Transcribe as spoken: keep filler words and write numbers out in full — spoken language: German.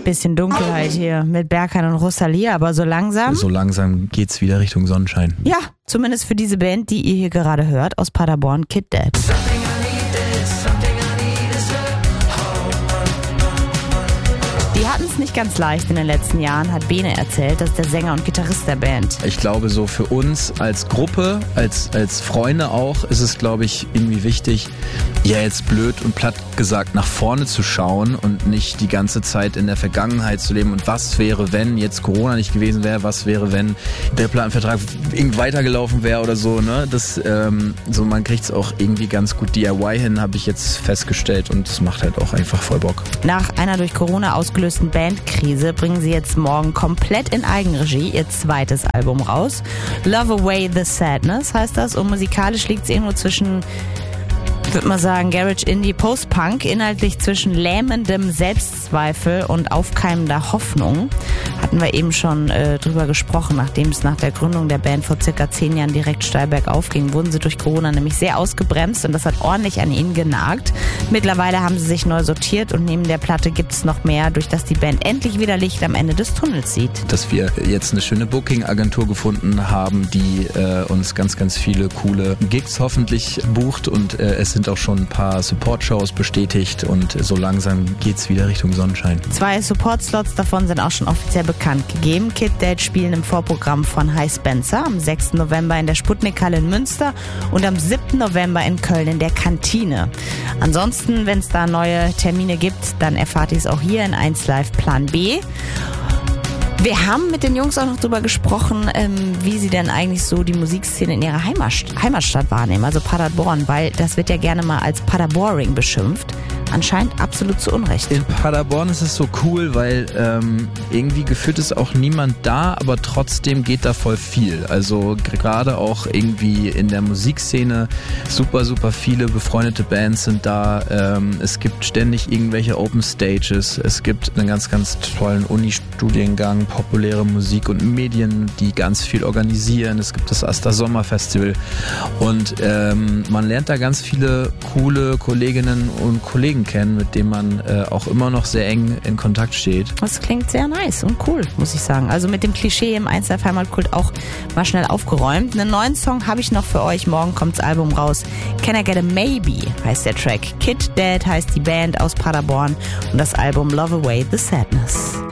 Bisschen Dunkelheit hier mit Berkan und Rosalia, aber so langsam... So langsam geht's wieder Richtung Sonnenschein. Ja, zumindest für diese Band, die ihr hier gerade hört, aus Paderborn, Kid Dad. Die hatten es nicht ganz leicht in den letzten Jahren, hat Bene erzählt, das ist der Sänger und Gitarrist der Band. Ich glaube, so für uns als Gruppe, als, als Freunde auch, ist es, glaube ich, irgendwie wichtig, ja jetzt blöd und platt gesagt, nach vorne zu schauen und nicht die ganze Zeit in der Vergangenheit zu leben. Und was wäre, wenn jetzt Corona nicht gewesen wäre? Was wäre, wenn der Plattenvertrag irgendwie weitergelaufen wäre oder so? Ne? Das, ähm, so man kriegt es auch irgendwie ganz gut D I Y hin, habe ich jetzt festgestellt, und es macht halt auch einfach voll Bock. Nach einer durch Corona ausgelösten Bandkrise bringen sie jetzt morgen komplett in Eigenregie ihr zweites Album raus. Love Away the Sadness heißt das, und musikalisch liegt es irgendwo zwischen, ich würde mal sagen, Garage Indie Post-Punk, inhaltlich zwischen lähmendem Selbstzweifel und aufkeimender Hoffnung. Hatten wir eben schon äh, drüber gesprochen, nachdem es nach der Gründung der Band vor circa zehn Jahren direkt steil bergauf ging, wurden sie durch Corona nämlich sehr ausgebremst, und das hat ordentlich an ihnen genagt. Mittlerweile haben sie sich neu sortiert, und neben der Platte gibt es noch mehr, durch das die Band endlich wieder Licht am Ende des Tunnels sieht. Dass wir jetzt eine schöne Booking-Agentur gefunden haben, die äh, uns ganz, ganz viele coole Gigs hoffentlich bucht, und äh, es sind auch schon ein paar Support-Shows bestätigt, und so langsam geht's wieder Richtung Sonnenschein. Zwei Support-Slots davon sind auch schon offiziell bekannt gegeben. Kid Dad spielen im Vorprogramm von Hi Spencer am sechsten November in der Sputnik-Halle in Münster und am siebten November in Köln in der Kantine. Ansonsten, wenn es da neue Termine gibt, dann erfahrt ihr es auch hier in eins Live Plan B. Wir haben mit den Jungs auch noch drüber gesprochen, ähm, wie sie denn eigentlich so die Musikszene in ihrer Heimatstadt, Heimatstadt wahrnehmen, also Paderborn, weil das wird ja gerne mal als Paderboring beschimpft. Anscheinend absolut zu Unrecht. In Paderborn ist es so cool, weil ähm, irgendwie gefühlt ist auch niemand da, aber trotzdem geht da voll viel. Also gerade auch irgendwie in der Musikszene super, super viele befreundete Bands sind da. Ähm, es gibt ständig irgendwelche Open Stages. Es gibt einen ganz, ganz tollen Uni-Studiengang, populäre Musik und Medien, die ganz viel organisieren. Es gibt das Asta Sommer Festival, und ähm, man lernt da ganz viele coole Kolleginnen und Kollegen kennen, mit denen man äh, auch immer noch sehr eng in Kontakt steht. Das klingt sehr nice und cool, muss ich sagen. Also mit dem Klischee im eins Live Heimatkult auch mal schnell aufgeräumt. Einen neuen Song habe ich noch für euch. Morgen kommt das Album raus. Can I Get a Maybe heißt der Track. Kid Dad heißt die Band aus Paderborn, und das Album Love Away the Sadness.